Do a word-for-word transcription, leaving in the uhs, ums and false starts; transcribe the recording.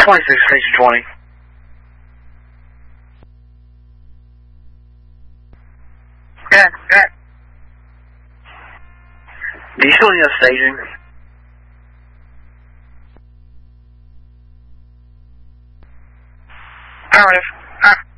twenty-six, station twenty. Yeah, yeah. Do you still need us staging? Alright. Ah.